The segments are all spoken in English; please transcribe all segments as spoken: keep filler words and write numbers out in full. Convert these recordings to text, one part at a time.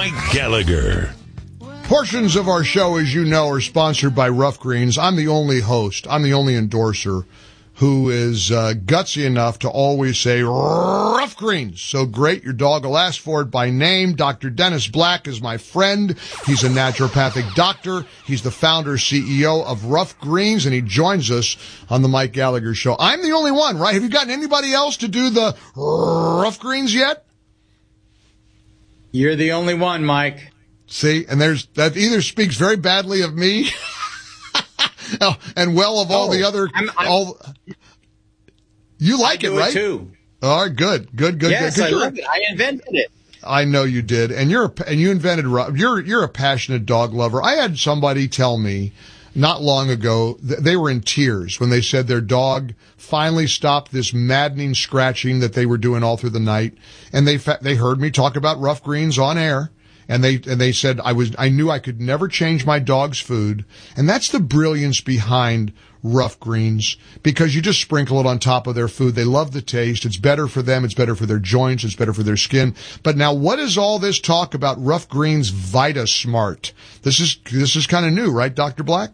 Mike Gallagher. Portions of our show, as you know, are sponsored by Rough Greens. I'm the only host, I'm the only endorser who is uh, gutsy enough to always say Rough Greens. So great, your dog will ask for it by name. Doctor Dennis Black is my friend. He's a naturopathic doctor. He's the founder, C E O of Rough Greens, and he joins us on the Mike Gallagher Show. I'm the only one, right? Have you gotten anybody else to do the Rough Greens yet? You're the only one, Mike. See, and there's that either speaks very badly of me and well of all oh, the other. I'm, I'm, all you like I it, do right? It too. All right, good, good, good. Yes, good. I love it. I invented it. I know you did, and you're and you invented. You're you're a passionate dog lover. I had somebody tell me not long ago th- they were in tears when they said their dog finally stopped this maddening scratching that they were doing all through the night, and they fa- they heard me talk about Rough Greens on air. And they, and they said I was, I knew I could never change my dog's food. And that's the brilliance behind Rough Greens, because you just sprinkle it on top of their food. They love the taste. It's better for them. It's better for their joints. It's better for their skin. But now what is all this talk about Rough Greens Vita Smart? This is, this is kind of new, right, Doctor Black?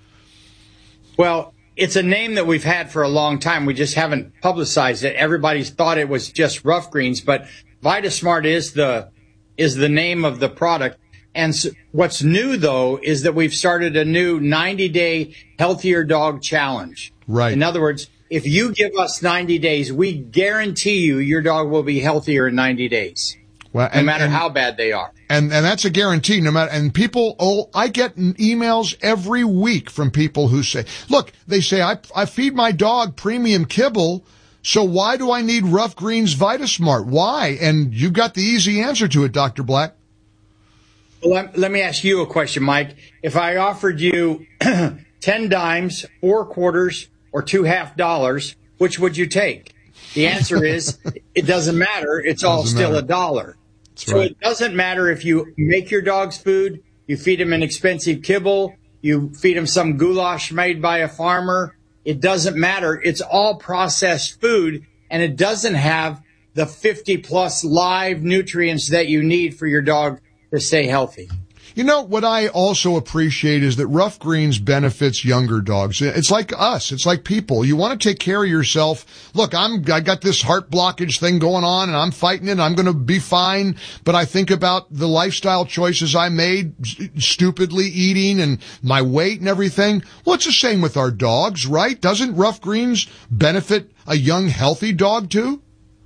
Well, it's a name that we've had for a long time. We just haven't publicized it. Everybody's thought it was just Rough Greens, but Vita Smart is the, is the name of the product. And so what's new, though, is that we've started a new ninety-day Healthier Dog Challenge. Right. In other words, if you give us ninety days, we guarantee you your dog will be healthier in ninety days, well, and, no matter and, how bad they are. And and that's a guarantee, no matter. And people, oh, I get emails every week from people who say, look, they say, I, I feed my dog premium kibble, so why do I need Rough Greens Vita Smart? Why? And you got the easy answer to it, Doctor Black. Well, let, let me ask you a question, Mike. If I offered you ten dimes, four quarters, or two half dollars, which would you take? The answer is it doesn't matter. It's all still matter. a dollar. That's so right. It doesn't matter if you make your dog's food, you feed him an expensive kibble, you feed him some goulash made by a farmer. It doesn't matter. It's all processed food, and it doesn't have the fifty plus live nutrients that you need for your dog to stay healthy. You know, what I also appreciate is that Rough Greens benefits younger dogs. It's like us. It's like people. You want to take care of yourself. Look, I'm, I got this heart blockage thing going on and I'm fighting it. And I'm going to be fine. But I think about the lifestyle choices I made, stupidly eating and my weight and everything. Well, it's the same with our dogs, right? Doesn't Rough Greens benefit a young, healthy dog too?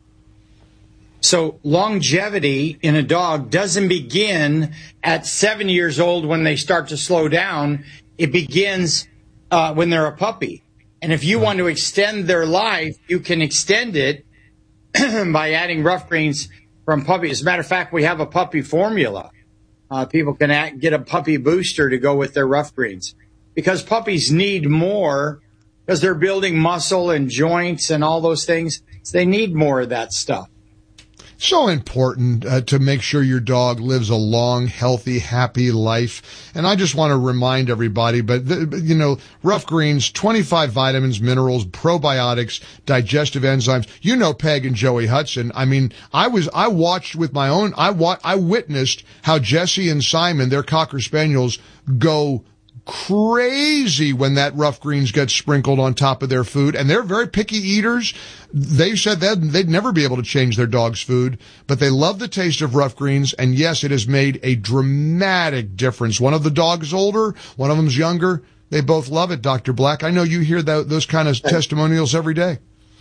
So longevity in a dog doesn't begin at seven years old when they start to slow down. It begins uh, when they're a puppy. And if you want to extend their life, you can extend it by adding Rough Greens from puppy. As a matter of fact, we have a puppy formula. Uh, people can add, get a puppy booster to go with their Rough Greens, because puppies need more because they're building muscle and joints and all those things. So they need more of that stuff. So important uh, to make sure your dog lives a long, healthy, happy life. And I just want to remind everybody, but, the, you know, Rough Greens, twenty-five vitamins, minerals, probiotics, digestive enzymes. You know Peg and Joey Hudson. I mean, I was, I watched with my own, I wa- I witnessed how Jesse and Simon, their Cocker Spaniels, go crazy when that Rough Greens gets sprinkled on top of their food. And they're very picky eaters. They said that they'd never be able to change their dog's food, but they love the taste of Rough Greens. And yes, it has made a dramatic difference. One of the dogs older, one of them's younger. They both love it, Doctor Black. I know you hear that, those kind of testimonials every day.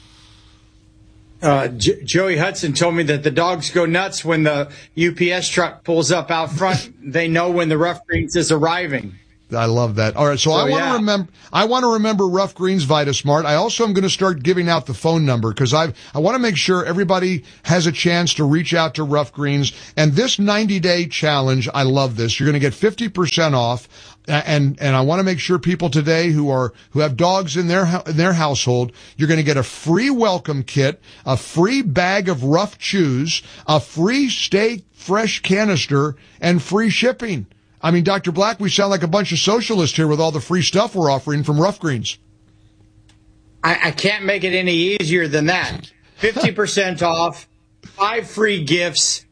Uh, J- Joey Hudson told me that the dogs go nuts when the U P S truck pulls up out front. They know when the Rough Greens is arriving. I love that. All right, so, so I want to yeah. remember. I want to remember Rough Greens Vita Smart. I also am going to start giving out the phone number because I I want to make sure everybody has a chance to reach out to Rough Greens. And this ninety day challenge, I love this. You're going to get fifty percent off. And and I want to make sure people today who are who have dogs in their in their household, you're going to get a free welcome kit, a free bag of Rough Chews, a free Stay Fresh canister, and free shipping. I mean, Doctor Black, we sound like a bunch of socialists here with all the free stuff we're offering from Rough Greens. I, I can't make it any easier than that. fifty percent off, five free gifts,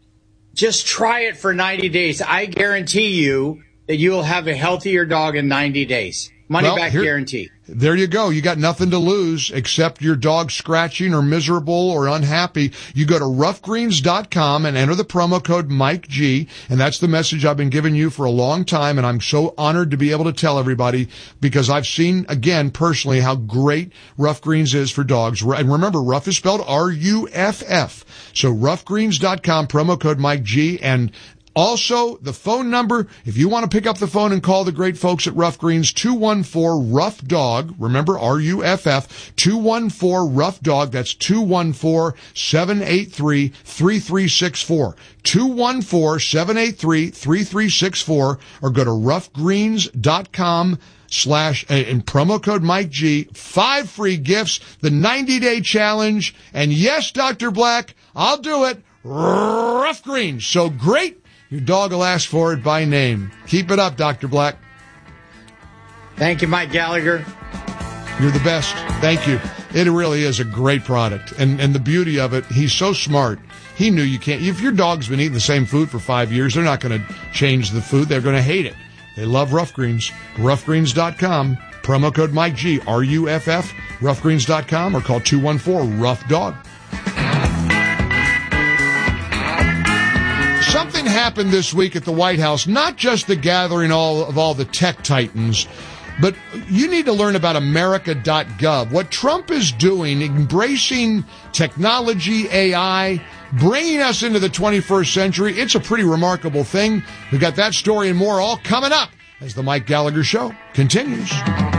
Just try it for ninety days. I guarantee you that you will have a healthier dog in ninety days. Money well, back here, guarantee. There you go. You got nothing to lose except your dog scratching or miserable or unhappy. You go to rough greens dot com and enter the promo code Mike G, and that's the message I've been giving you for a long time, and I'm so honored to be able to tell everybody because I've seen, again, personally, how great Rough Greens is for dogs. And remember, Rough is spelled R U F F. So rough greens dot com, promo code Mike G, and also, the phone number, if you want to pick up the phone and call the great folks at Rough Greens, two one four rough dog, remember R U F F, two one four rough dog, that's two one four, seven eight three, three three six four, two one four, seven eight three, three three six four, or go to rough greens dot com slash, and promo code Mike G, five free gifts, the ninety day challenge, and yes, Doctor Black, I'll do it, Rough Greens, so great. Your dog will ask for it by name. Keep it up, Doctor Black. Thank you, Mike Gallagher. You're the best. Thank you. It really is a great product. And and the beauty of it, he's so smart. He knew you can't. If your dog's been eating the same food for five years, they're not going to change the food. They're going to hate it. They love Rough Greens. rough greens dot com. Promo code Mike G, R U F F, rough greens dot com, or call two one four rough dog. Something happened this week at the White House, not just the gathering all of all the tech titans, but you need to learn about America dot gov. What Trump is doing, embracing technology, A I, bringing us into the twenty-first century, it's a pretty remarkable thing. We've got that story and more all coming up as the Mike Gallagher Show continues.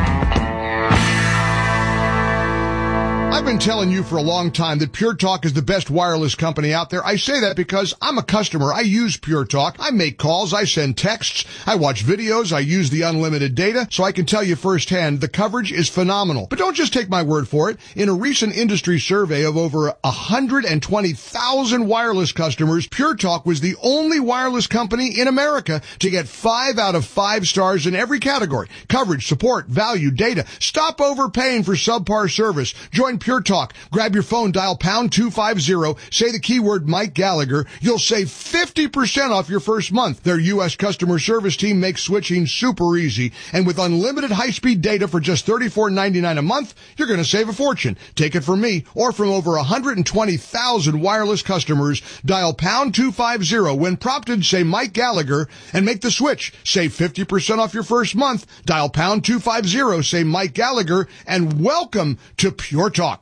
I've been telling you for a long time that Pure Talk is the best wireless company out there. I say that because I'm a customer. I use Pure Talk. I make calls. I send texts. I watch videos. I use the unlimited data. So I can tell you firsthand, the coverage is phenomenal. But don't just take my word for it. In a recent industry survey of over one hundred twenty thousand wireless customers, Pure Talk was the only wireless company in America to get five out of five stars in every category. Coverage, support, value, data. Stop overpaying for subpar service. Join Pure Talk. Grab your phone, dial pound two fifty, say the keyword Mike Gallagher. You'll save fifty percent off your first month. Their U S customer service team makes switching super easy. And with unlimited high-speed data for just thirty-four ninety-nine a month, you're going to save a fortune. Take it from me or from over one hundred twenty thousand wireless customers. Dial pound two fifty. When prompted, say Mike Gallagher and make the switch. Save fifty percent off your first month. Dial pound two fifty, say Mike Gallagher, and welcome to Pure Talk.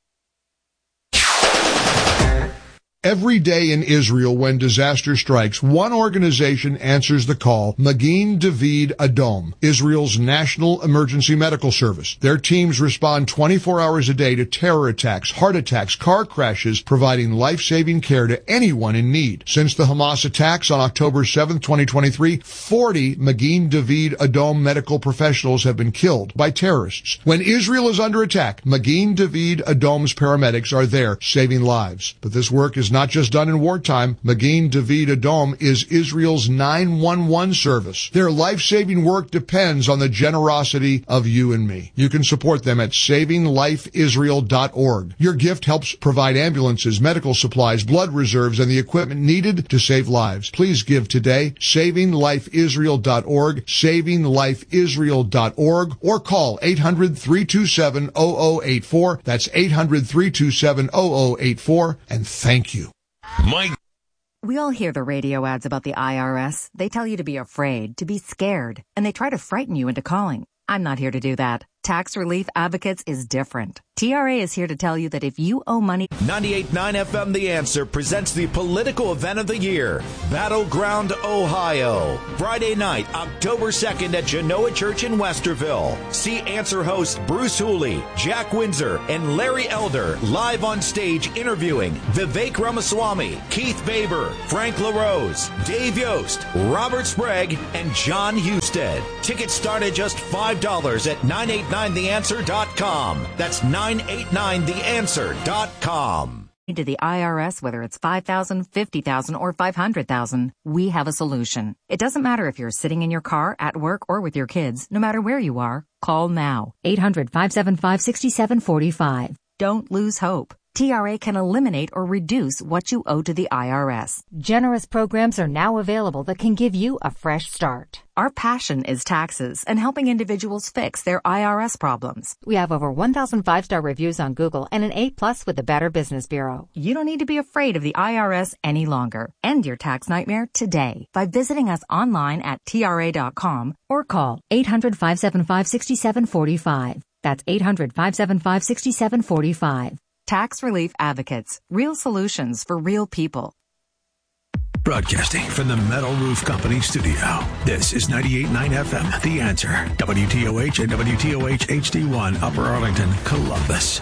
Every day in Israel when disaster strikes, one organization answers the call, Magen David Adom, Israel's national emergency medical service. Their teams respond twenty-four hours a day to terror attacks, heart attacks, car crashes, providing life-saving care to anyone in need. Since the Hamas attacks on October seventh, twenty twenty-three, forty Magen David Adom medical professionals have been killed by terrorists. When Israel is under attack, Magen David Adom's paramedics are there saving lives. But this work is not just done in wartime. Magen David Adom is Israel's nine one one service. Their life-saving work depends on the generosity of you and me. You can support them at saving life israel dot org. Your gift helps provide ambulances, medical supplies, blood reserves, and the equipment needed to save lives. Please give today, saving life israel dot org, saving life israel dot org, or call eight hundred, three two seven, zero zero eight four. That's eight hundred, three two seven, zero zero eight four, and thank you. Mike. We all hear the radio ads about the I R S. They tell you to be afraid, to be scared, and they try to frighten you into calling. I'm not here to do that. Tax Relief Advocates is different. T R A is here to tell you that if you owe money... ninety-eight point nine F M The Answer presents the political event of the year, Battleground, Ohio. Friday night, October second at Genoa Church in Westerville. See Answer host Bruce Hooley, Jack Windsor, and Larry Elder live on stage interviewing Vivek Ramaswamy, Keith Faber, Frank LaRose, Dave Yost, Robert Sprague, and John Husted. Tickets start at just five dollars at nine eight nine the answer dot com. That's nine eight nine the answer dot com. To the I R S, whether it's five thousand dollars, fifty thousand dollars, or five hundred thousand dollars, we have a solution. It doesn't matter if you're sitting in your car, at work, or with your kids. No matter where you are, call now. eight hundred, five seven five, six seven four five. Don't lose hope. T R A can eliminate or reduce what you owe to the I R S. Generous programs are now available that can give you a fresh start. Our passion is taxes and helping individuals fix their I R S problems. We have over one thousand five-star reviews on Google and an A plus with the Better Business Bureau. You don't need to be afraid of the I R S any longer. End your tax nightmare today by visiting us online at T R A dot com or call eight hundred, five seven five, six seven four five. That's eight hundred, five seven five, six seven four five. Tax Relief Advocates. Real solutions for real people. Broadcasting from the Metal Roof Company studio. This is ninety-eight point nine F M, The Answer. W T O H and W T O H H D one, Upper Arlington, Columbus.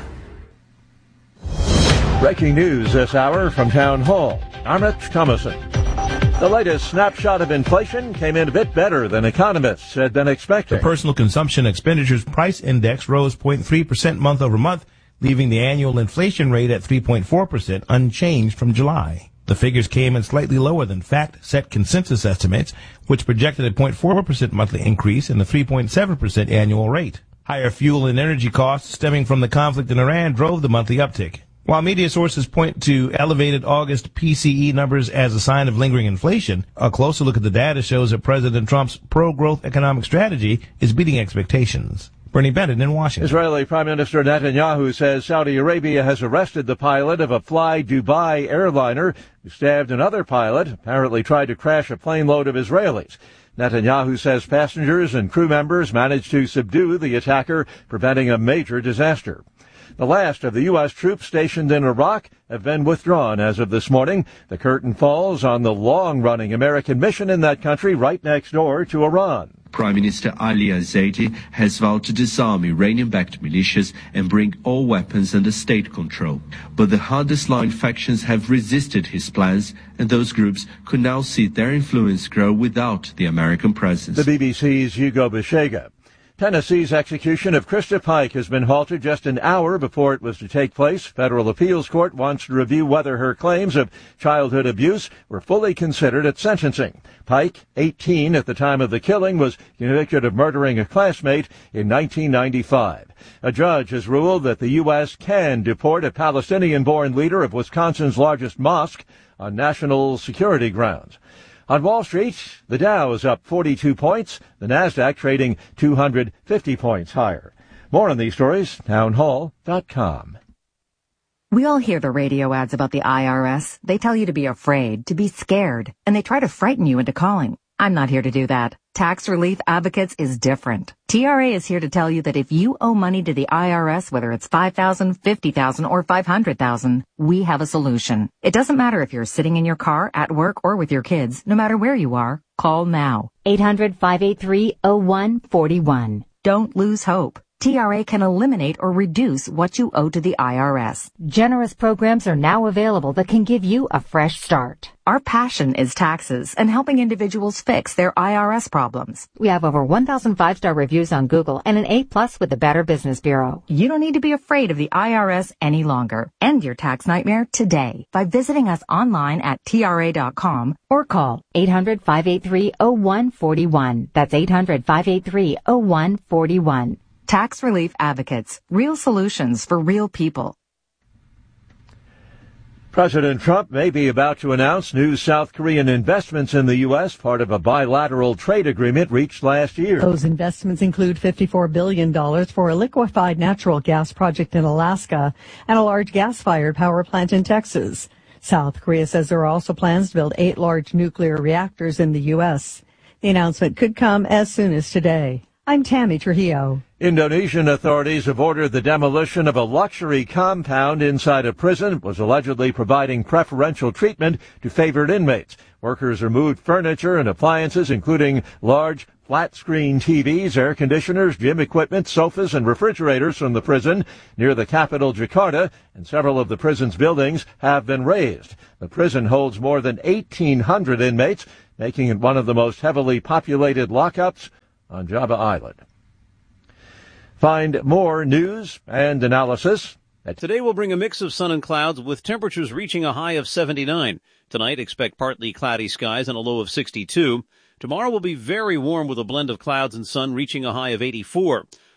Breaking news this hour from Town Hall. I'm Rich Thomason. The latest snapshot of inflation came in a bit better than economists had been expecting. The Personal Consumption Expenditures Price Index rose zero point three percent month over month, leaving the annual inflation rate at three point four percent unchanged from July. The figures came in slightly lower than fact-set consensus estimates, which projected a zero point four percent monthly increase and a three point seven percent annual rate. Higher fuel and energy costs stemming from the conflict in Iran drove the monthly uptick. While media sources point to elevated August P C E numbers as a sign of lingering inflation, a closer look at the data shows that President Trump's pro-growth economic strategy is beating expectations. Bernie Bennett in Washington. Israeli Prime Minister Netanyahu says Saudi Arabia has arrested the pilot of a Fly Dubai airliner who stabbed another pilot, apparently tried to crash a plane load of Israelis. Netanyahu says passengers and crew members managed to subdue the attacker, preventing a major disaster. The last of the U S troops stationed in Iraq have been withdrawn as of this morning. The curtain falls on the long-running American mission in that country right next door to Iran. Prime Minister Ali al-Zaidi has vowed to disarm Iranian-backed militias and bring all weapons under state control. But the hardest-line factions have resisted his plans, and those groups could now see their influence grow without the American presence. The B B C's Hugo Beshega. Tennessee's execution of Krista Pike has been halted just an hour before it was to take place. Federal appeals court wants to review whether her claims of childhood abuse were fully considered at sentencing. Pike, eighteen at the time of the killing, was convicted of murdering a classmate in nineteen ninety-five. A judge has ruled that the U S can deport a Palestinian-born leader of Wisconsin's largest mosque on national security grounds. On Wall Street, the Dow is up forty-two points, the Nasdaq trading two hundred fifty points higher. More on these stories, town hall dot com. We all hear the radio ads about the I R S. They tell you to be afraid, to be scared, and they try to frighten you into calling. I'm not here to do that. Tax Relief Advocates is different. T R A is here to tell you that if you owe money to the I R S, whether it's five thousand dollars, fifty thousand dollars, or five hundred thousand dollars, we have a solution. It doesn't matter if you're sitting in your car, at work, or with your kids. No matter where you are, call now. eight hundred, five eight three, oh one four one. Don't lose hope. T R A can eliminate or reduce what you owe to the I R S. Generous programs are now available that can give you a fresh start. Our passion is taxes and helping individuals fix their I R S problems. We have over one thousand five-star reviews on Google and an A plus with the Better Business Bureau. You don't need to be afraid of the I R S any longer. End your tax nightmare today by visiting us online at T R A dot com or call eight hundred, five eight three, oh one four one. That's eight hundred, five eight three, oh one four one. Tax Relief Advocates. Real solutions for real people. President Trump may be about to announce new South Korean investments in the U S, part of a bilateral trade agreement reached last year. Those investments include fifty-four billion dollars for a liquefied natural gas project in Alaska and a large gas-fired power plant in Texas. South Korea says there are also plans to build eight large nuclear reactors in the U S. The announcement could come as soon as today. I'm Tammy Trujillo. Indonesian authorities have ordered the demolition of a luxury compound inside a prison that was allegedly providing preferential treatment to favored inmates. Workers removed furniture and appliances, including large flat-screen T Vs, air conditioners, gym equipment, sofas, and refrigerators from the prison near the capital, Jakarta, and several of the prison's buildings have been razed. The prison holds more than eighteen hundred inmates, making it one of the most heavily populated lockups on Java Island. Find more news and analysis. Today will bring a mix of sun and clouds with temperatures reaching a high of seventy-nine. Tonight, expect partly cloudy skies and a low of sixty-two. Tomorrow will be very warm with a blend of clouds and sun reaching a high of eighty-four.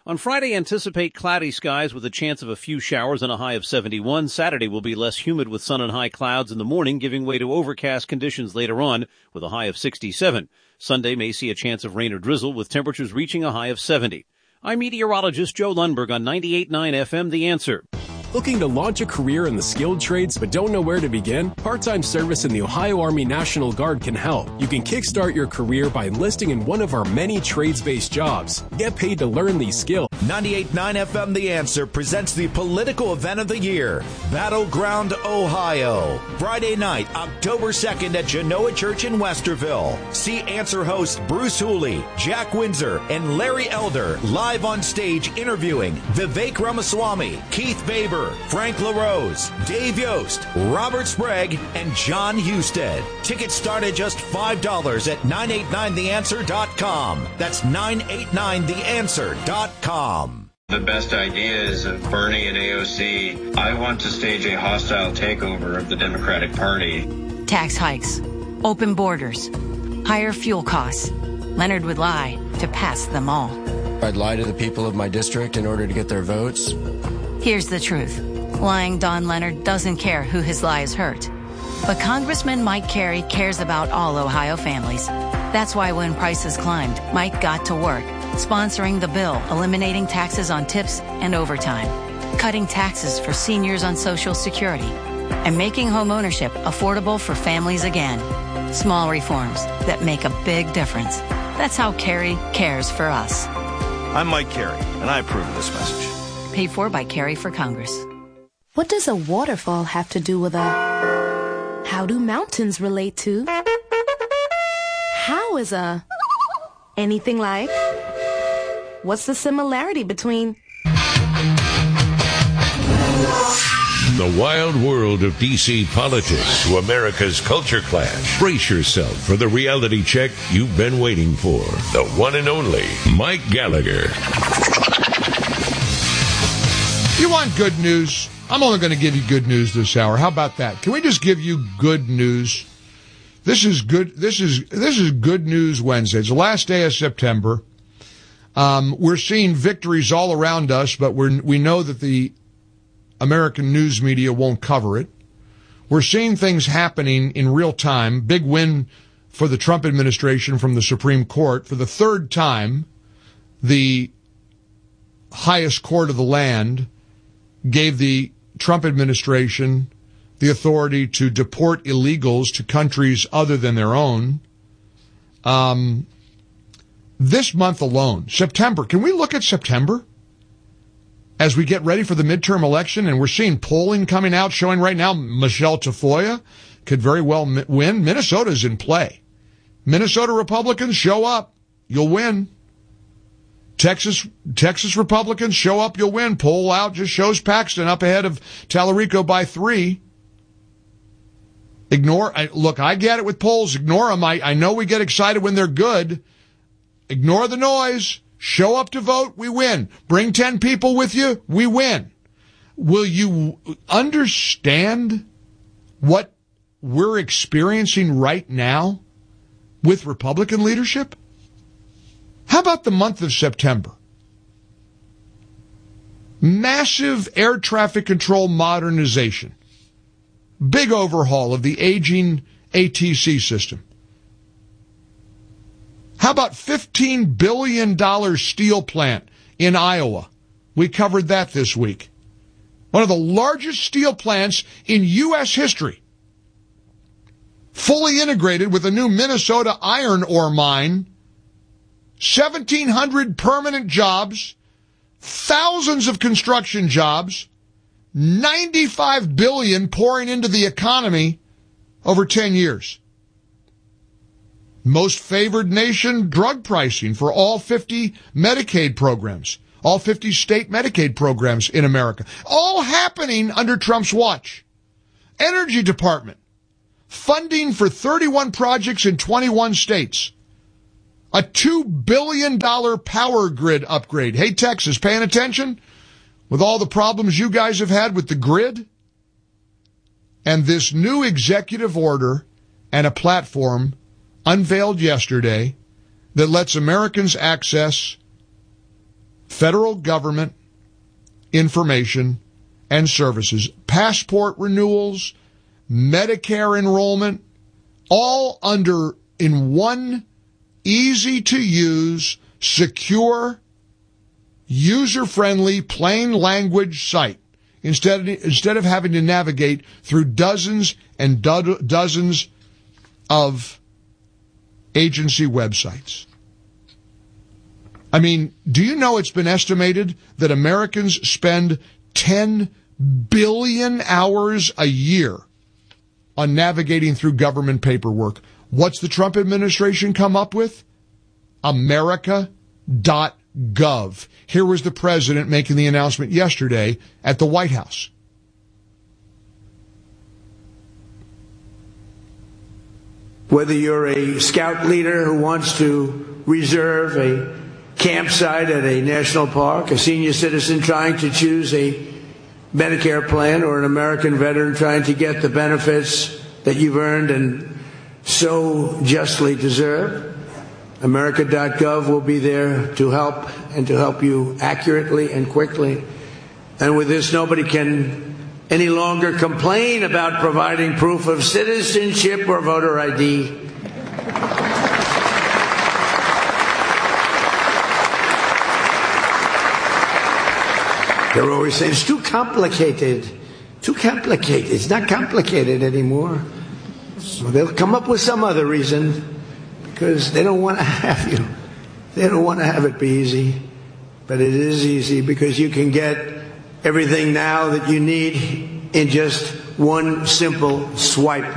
On Friday, anticipate cloudy skies with a chance of a few showers and a high of seventy-one. Saturday will be less humid with sun and high clouds in the morning, giving way to overcast conditions later on with a high of sixty-seven. Sunday may see a chance of rain or drizzle with temperatures reaching a high of seventy. I'm meteorologist Joe Lundberg on ninety-eight point nine F M, The Answer. Looking to launch a career in the skilled trades but don't know where to begin? Part-time service in the Ohio Army National Guard can help. You can kickstart your career by enlisting in one of our many trades-based jobs. Get paid to learn these skills. ninety-eight point nine F M The Answer presents the political event of the year, Battleground Ohio. Friday night, October second at Genoa Church in Westerville. See Answer host Bruce Hooley, Jack Windsor, and Larry Elder live on stage interviewing Vivek Ramaswamy, Keith Baber, Frank LaRose, Dave Yost, Robert Sprague, and John Husted. Tickets start at just five dollars at nine eight nine the answer dot com. That's nine eight nine the answer dot com. The best ideas of Bernie and A O C. I want to stage a hostile takeover of the Democratic Party. Tax hikes, open borders, higher fuel costs. Leonard would lie to pass them all. I'd lie to the people of my district in order to get their votes. Here's the truth. Lying Don Leonard doesn't care who his lies hurt. But Congressman Mike Carey cares about all Ohio families. That's why when prices climbed, Mike got to work, sponsoring the bill eliminating taxes on tips and overtime, cutting taxes for seniors on Social Security, and making homeownership affordable for families again. Small reforms that make a big difference. That's how Carey cares for us. I'm Mike Carey, and I approve of this message. Paid for by Carey for Congress. What does a waterfall have to do with a... How do mountains relate to... How is a... Anything like... What's the similarity between... The wild world of D C politics to America's culture clash. Brace yourself for the reality check you've been waiting for. The one and only Mike Gallagher. You want good news? I'm only going to give you good news this hour. How about that? Can we just give you good news? This is good. This is this is Good News Wednesday. It's the last day of September. Um, we're seeing victories all around us, but we we know that the American news media won't cover it. We're seeing things happening in real time. Big win for the Trump administration from the Supreme Court. For the third time, the highest court of the land gave the Trump administration the authority to deport illegals to countries other than their own. Um, this month alone, September, can we look at September as we get ready for the midterm election? And we're seeing polling coming out showing right now Michelle Tafoya could very well win. Minnesota's in play. Minnesota Republicans, show up. You'll win. Texas Texas Republicans, show up, you'll win. Poll out just shows Paxton up ahead of Tallarico by three. Ignore, I, look, I get it with polls. Ignore them. I, I know we get excited when they're good. Ignore the noise. Show up to vote, we win. Bring ten people with you, we win. Will you understand what we're experiencing right now with Republican leadership? How about the month of September? Massive air traffic control modernization. Big overhaul of the aging A T C system. How about fifteen billion dollars steel plant in Iowa? We covered that this week. One of the largest steel plants in U S history. Fully integrated with a new Minnesota iron ore mine. seventeen hundred permanent jobs. Thousands of construction jobs. ninety-five billion dollars pouring into the economy over ten years. Most favored nation drug pricing for all fifty Medicaid programs, all fifty state Medicaid programs in America. All happening under Trump's watch. Energy Department, funding for thirty-one projects in twenty-one states. A two billion dollars power grid upgrade. Hey, Texas, paying attention? With all the problems you guys have had with the grid? And this new executive order and a platform unveiled yesterday that lets Americans access federal government information and services, passport renewals, Medicare enrollment, all under in one easy-to-use, secure, user-friendly, plain language site, instead of, instead of having to navigate through dozens and do- dozens of agency websites. I mean, do you know it's been estimated that Americans spend ten billion hours a year on navigating through government paperwork? What's the Trump administration come up with? America dot gov. Here was the president making the announcement yesterday at the White House. Whether you're a scout leader who wants to reserve a campsite at a national park, a senior citizen trying to choose a Medicare plan, or an American veteran trying to get the benefits that you've earned and so justly deserve, America dot gov will be there to help, and to help you accurately and quickly. And with this, nobody can any longer complain about providing proof of citizenship or voter I D. They're always saying it's too complicated. Too complicated. It's not complicated anymore. So they'll come up with some other reason, because they don't want to have you. They don't want to have it be easy. But it is easy, because you can get everything now that you need in just one simple swipe.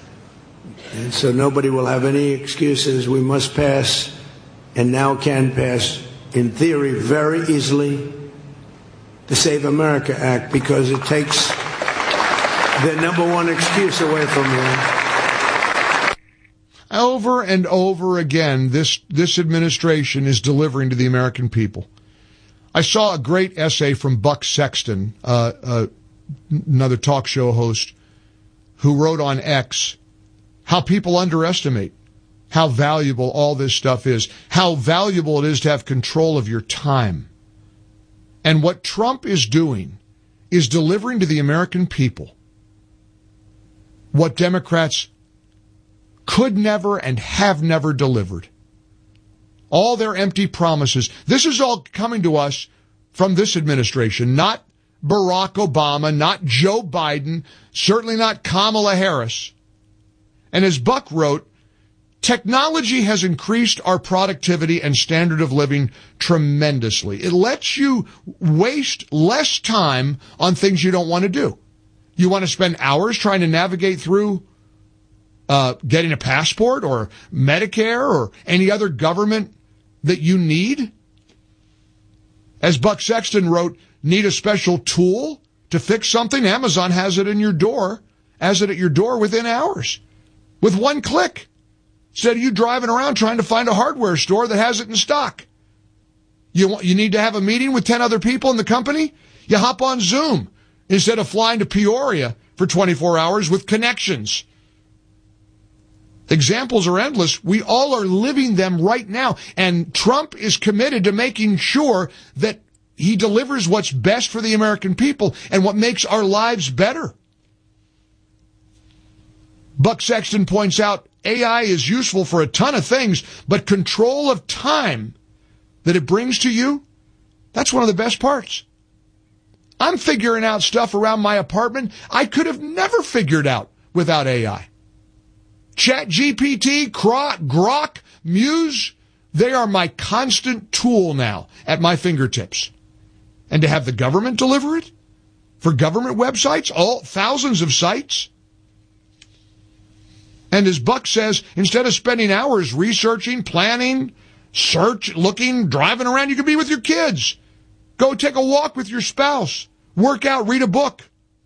And so nobody will have any excuses. We must pass, and now can pass, in theory, very easily, the Save America Act, because it takes the number one excuse away from you. Over and over again, this, this administration is delivering to the American people. I saw a great essay from Buck Sexton, uh, uh, another talk show host, who wrote on X how people underestimate how valuable all this stuff is, how valuable it is to have control of your time. And what Trump is doing is delivering to the American people what Democrats could never and have never delivered. All their empty promises. This is all coming to us from this administration, not Barack Obama, not Joe Biden, certainly not Kamala Harris. And as Buck wrote, technology has increased our productivity and standard of living tremendously. It lets you waste less time on things you don't want to do. You want to spend hours trying to navigate through uh, getting a passport or Medicare or any other government that you need? As Buck Sexton wrote, need a special tool to fix something? Amazon has it in your door, has it at your door within hours, with one click. Instead of you driving around trying to find a hardware store that has it in stock. You want, you need to have a meeting with ten other people in the company? You hop on Zoom instead of flying to Peoria for twenty-four hours with connections. Examples are endless. We all are living them right now. And Trump is committed to making sure that he delivers what's best for the American people and what makes our lives better. Buck Sexton points out A I is useful for a ton of things, but control of time that it brings to you, that's one of the best parts. I'm figuring out stuff around my apartment I could have never figured out without A I. ChatGPT, Grok, Muse, they are my constant tool now at my fingertips. And to have the government deliver it for government websites, all thousands of sites. And as Buck says, instead of spending hours researching, planning, search, looking, driving around, you can be with your kids. Go take a walk with your spouse. Work out, read a book.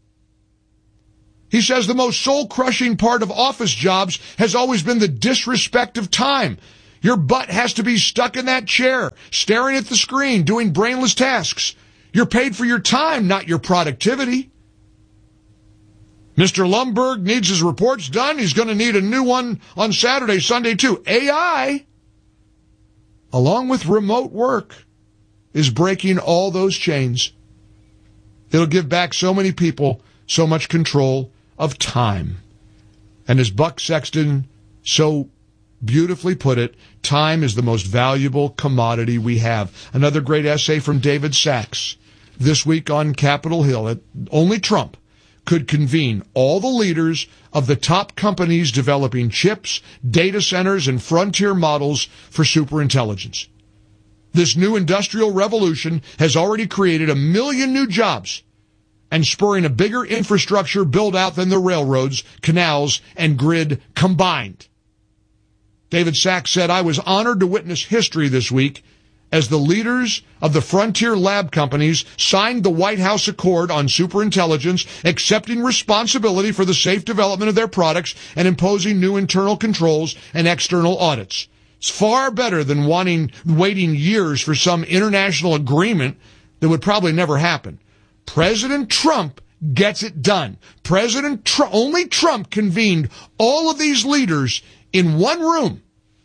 He says the most soul-crushing part of office jobs has always been the disrespect of time. Your butt has to be stuck in that chair, staring at the screen, doing brainless tasks. You're paid for your time, not your productivity. Mister Lumberg needs his reports done. He's going to need a new one on Saturday, Sunday, too. A I, along with remote work, is breaking all those chains. It'll give back so many people so much control of time. And as Buck Sexton so beautifully put it, time is the most valuable commodity we have. Another great essay from David Sachs this week on Capitol Hill. Only Trump could convene all the leaders of the top companies developing chips, data centers, and frontier models for superintelligence. This new industrial revolution has already created a million new jobs and spurring a bigger infrastructure build-out than the railroads, canals, and grid combined. David Sachs said, I was honored to witness history this week as the leaders of the frontier lab companies signed the White House Accord on superintelligence, accepting responsibility for the safe development of their products and imposing new internal controls and external audits. It's far better than wanting, waiting years for some international agreement that would probably never happen. President Trump gets it done. President Trump, only Trump convened all of these leaders in one room.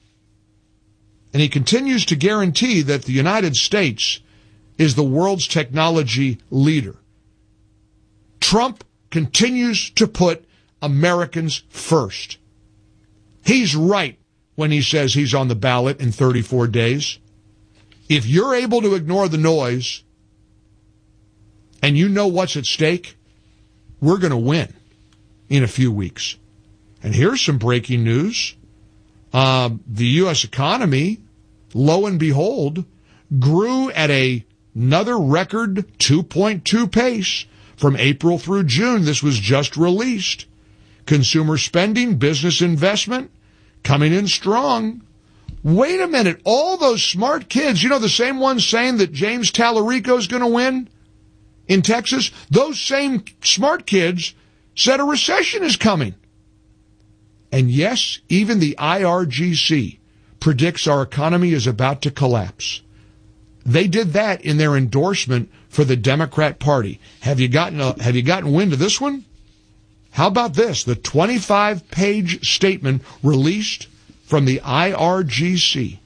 And he continues to guarantee that the United States is the world's technology leader. Trump continues to put Americans first. He's right when he says he's on the ballot in thirty-four days. If you're able to ignore the noise and you know what's at stake, we're going to win in a few weeks. And here's some breaking news. Uh, the U S economy, lo and behold, grew at a, another record two point two pace from April through June. This was just released. Consumer spending, business investment, coming in strong. Wait a minute. All those smart kids, you know, the same ones saying that James Tallarico is going to win in Texas, those same smart kids said a recession is coming. And yes, even the I R G C predicts our economy is about to collapse. They did that in their endorsement for the Democrat Party. Have you gotten a, have you gotten wind of this one? How about this? The twenty-five page statement released from the I R G C.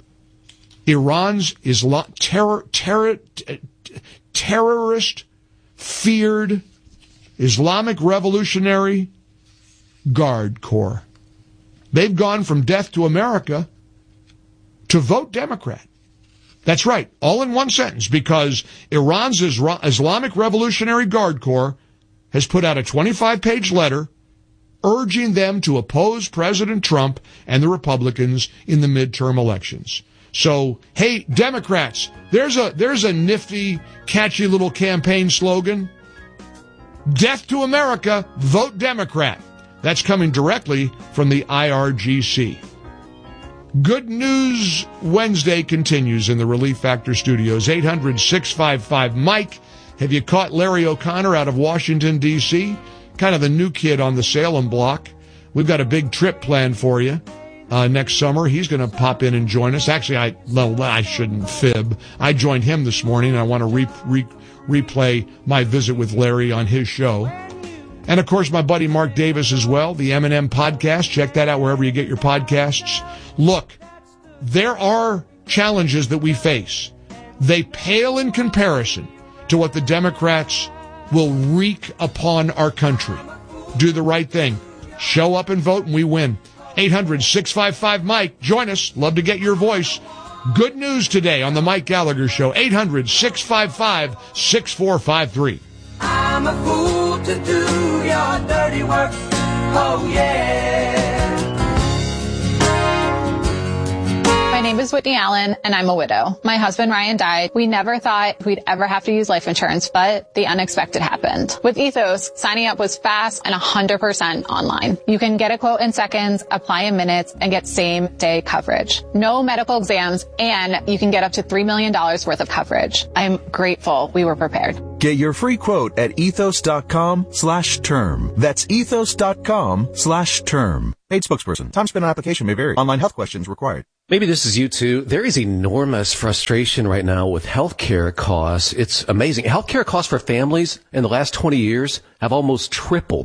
Iran's Islam, terror, terror, terrorist, feared Islamic Revolutionary Guard Corps. They've gone from death to America to vote Democrat. That's right, all in one sentence, because Iran's Islamic Revolutionary Guard Corps has put out a twenty-five page letter urging them to oppose President Trump and the Republicans in the midterm elections. So, hey, Democrats, there's a there's a nifty, catchy little campaign slogan. Death to America, vote Democrat. That's coming directly from the I R G C. Good News Wednesday continues in the Relief Factor studios. eight hundred, six five five, Mike. Have you caught Larry O'Connor out of Washington, D C? Kind of the new kid on the Salem block. We've got a big trip planned for you uh, next summer. He's going to pop in and join us. Actually, I well, I shouldn't fib. I joined him this morning. I want to re- re- replay my visit with Larry on his show. And, of course, my buddy Mark Davis as well, the M and M podcast. Check that out wherever you get your podcasts. Look, there are challenges that we face. They pale in comparison to what the Democrats will wreak upon our country. Do the right thing. Show up and vote, and we win. eight hundred, six five five, Mike. Join us. Love to get your voice. Good news today on the Mike Gallagher Show. eight hundred, six five five, six four five three. I'm a fool to do your dirty work. Oh, yeah. My name is Whitney Allen, and I'm a widow. My husband, Ryan, died. We never thought we'd ever have to use life insurance, but the unexpected happened. With Ethos, signing up was fast and one hundred percent online. You can get a quote in seconds, apply in minutes, and get same-day coverage. No medical exams, and you can get up to three million dollars worth of coverage. I'm grateful we were prepared. Get your free quote at ethos.com slash term. That's ethos.com slash term. Paid spokesperson. Time spent on application may vary. Online health questions required. Maybe this is you too. There is enormous frustration right now with healthcare costs. It's amazing. Healthcare costs for families in the last twenty years have almost tripled.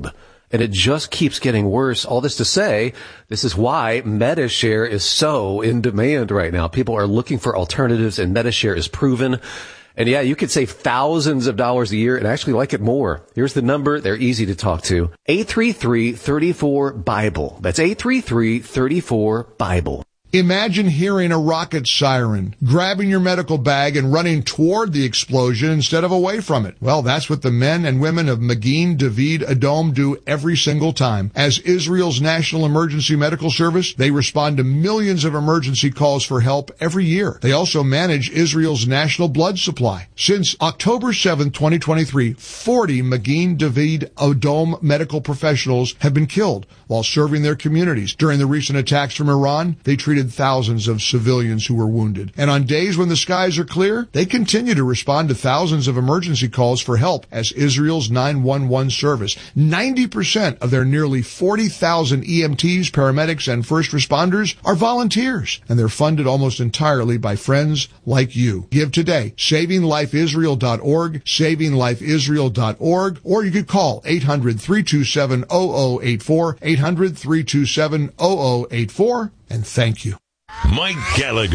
And it just keeps getting worse. All this to say, this is why Medi-Share is so in demand right now. People are looking for alternatives, and Medi-Share is proven. And yeah, you could save thousands of dollars a year and actually like it more. Here's the number. They're easy to talk to. eight three three, three four, BIBLE. That's eight three three, three four, BIBLE. Imagine hearing a rocket siren, grabbing your medical bag and running toward the explosion instead of away from it. Well, that's what the men and women of Magen David Adom do every single time. As Israel's National Emergency Medical Service, they respond to millions of emergency calls for help every year. They also manage Israel's national blood supply. Since October seventh, twenty twenty-three, forty Magen David Adom medical professionals have been killed while serving their communities. During the recent attacks from Iran, they treated thousands of civilians who were wounded. And on days when the skies are clear, they continue to respond to thousands of emergency calls for help as Israel's nine one one service. ninety percent of their nearly forty thousand E M Ts, paramedics, and first responders are volunteers, and they're funded almost entirely by friends like you. Give today. saving life israel dot org, saving life israel dot org, or you could call eight hundred, three two seven, zero zero eight four, eight hundred, three two seven, zero zero eight four, and thank you. Mike Gallagher.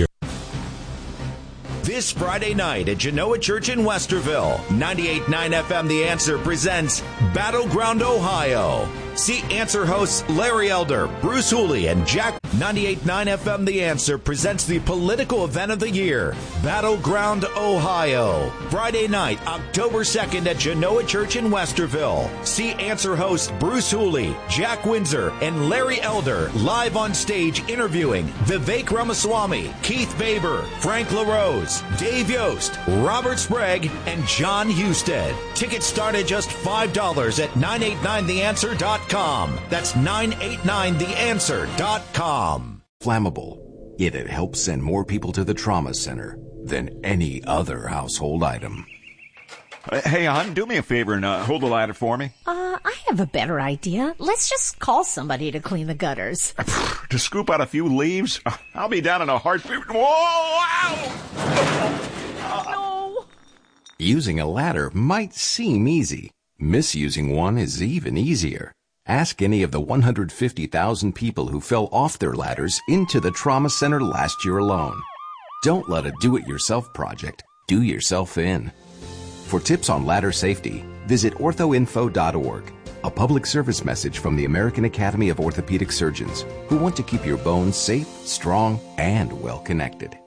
This Friday night at Genoa Church in Westerville, ninety-eight point nine F M The Answer presents Battleground Ohio. See Answer hosts Larry Elder, Bruce Hooley, and Jack. ninety-eight point nine F M The Answer presents the political event of the year, Battleground Ohio. Friday night, October second at Genoa Church in Westerville. See Answer hosts Bruce Hooley, Jack Windsor, and Larry Elder live on stage interviewing Vivek Ramaswamy, Keith Baber, Frank LaRose, Dave Yost, Robert Sprague, and John Husted. Tickets start at just five dollars at nine eight nine the answer dot com. That's nine eight nine the answer dot com. Flammable, yet it helps send more people to the trauma center than any other household item. Uh, hey, hon, do me a favor and uh, hold the ladder for me. Uh, I have a better idea. Let's just call somebody to clean the gutters. To scoop out a few leaves? I'll be down in a heartbeat. Whoa! Ow! No! Using a ladder might seem easy. Misusing one is even easier. Ask any of the one hundred fifty thousand people who fell off their ladders into the trauma center last year alone. Don't let a do-it-yourself project do yourself in. For tips on ladder safety, visit ortho info dot org, a public service message from the American Academy of Orthopedic Surgeons, who want to keep your bones safe, strong, and well-connected.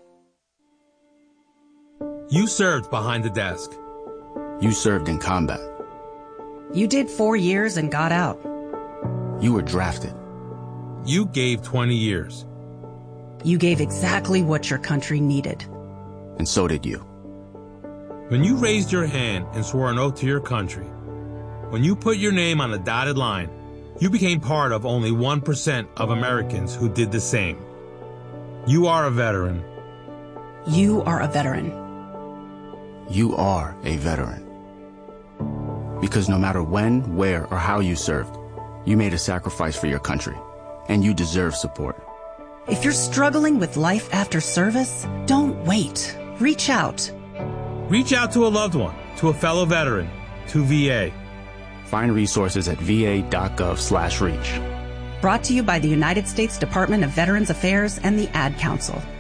You served behind the desk. You served in combat. You did four years and got out. You were drafted. You gave twenty years. You gave exactly what your country needed. And so did you. When you raised your hand and swore an oath to your country, when you put your name on a dotted line, you became part of only one percent of Americans who did the same. You are a veteran. You are a veteran. You are a veteran. Because no matter when, where, or how you served, you made a sacrifice for your country, and you deserve support. If you're struggling with life after service, don't wait. Reach out. Reach out to a loved one, to a fellow veteran, to V A. Find resources at va.gov slash reach. Brought to you by the United States Department of Veterans Affairs and the Ad Council.